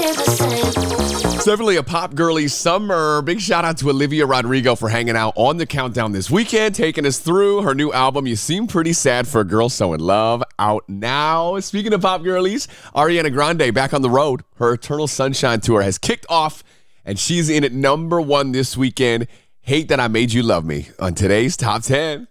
It's definitely a pop girly summer. Big shout out to Olivia Rodrigo for hanging out on the countdown this weekend, taking us through her new album, You Seem Pretty Sad for a Girl So in Love, out now. Speaking of pop girlies, Ariana Grande back on the road. Her Eternal Sunshine tour has kicked off, and she's in at #1 this weekend. Hate That I Made You Love Me on today's Top 10.